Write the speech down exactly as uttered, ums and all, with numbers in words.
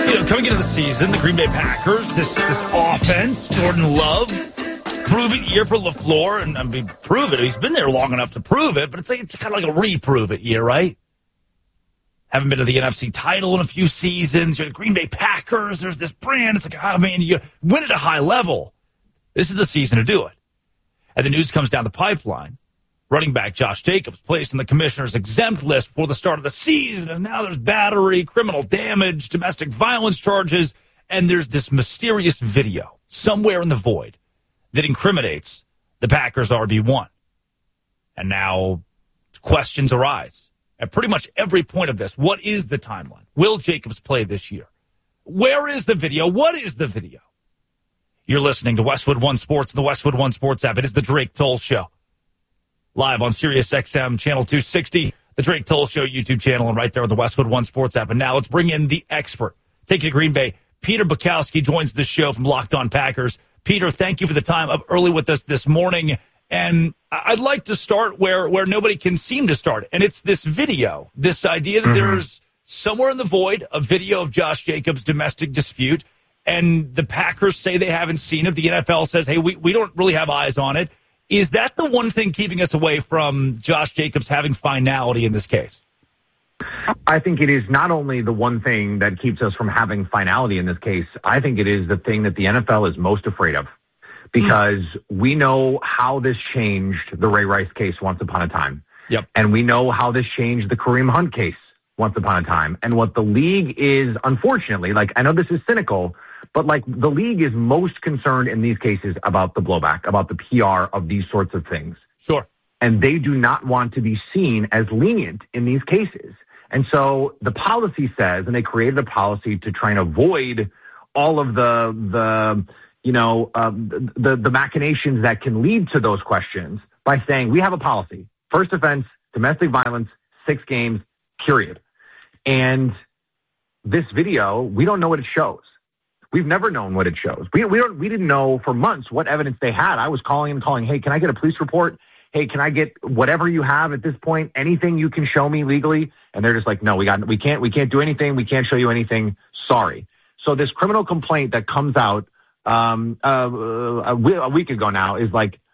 You know, coming into the season, the Green Bay Packers, this this offense, Jordan Love, prove it year for LaFleur, and I mean, prove it. He's been there long enough to prove it, but it's like it's kind of like a reprove it year, right? Haven't been to the N F C title in a few seasons. You're the Green Bay Packers. There's this brand. It's like, oh, man, you win at a high level. This is the season to do it. And the news comes down the pipeline. Running back Josh Jacobs placed on the commissioner's exempt list before the start of the season. And now there's battery, criminal damage, domestic violence charges. And there's this mysterious video somewhere in the void that incriminates the Packers R B one. And now questions arise. At pretty much every point of this, what is the timeline? Will Jacobs play this year? Where is the video? What is the video? You're listening to Westwood One Sports, the Westwood One Sports app. It is the Drake Toll Show. Live on Sirius X M, Channel two sixty, the Drake Toll Show YouTube channel, and right there on the Westwood One Sports app. And now let's bring in the expert. Take it to Green Bay. Peter Bukowski joins the show from Locked On Packers. Peter, thank you for the time up early with us this morning. And I'd like to start where, where nobody can seem to start. And it's this video, this idea that mm-hmm. there's somewhere in the void a video of Josh Jacobs' domestic dispute. And the Packers say they haven't seen it. The N F L says, hey, we, we don't really have eyes on it. Is that the one thing keeping us away from Josh Jacobs having finality in this case? I think it is not only the one thing that keeps us from having finality in this case. I think it is the thing that the N F L is most afraid of. Because we know how this changed the Ray Rice case once upon a time. Yep. And we know how this changed the Kareem Hunt case once upon a time. And what the league is, unfortunately, like, I know this is cynical, but like the league is most concerned in these cases about the blowback, about the P R of these sorts of things. Sure. And they do not want to be seen as lenient in these cases. And so the policy says, and they created a policy to try and avoid all of the, the, you know, um, the, the machinations that can lead to those questions by saying we have a policy. First offense, domestic violence, six games, period. And this video, we don't know what it shows. We've never known what it shows. We we don't we didn't know for months what evidence they had. I was calling and calling, hey, can I get a police report? Hey, can I get whatever you have at this point? Anything you can show me legally? And they're just like, no, we got we can't we can't do anything. We can't show you anything. Sorry. So this criminal complaint that comes out Um, uh, a, a week ago now is like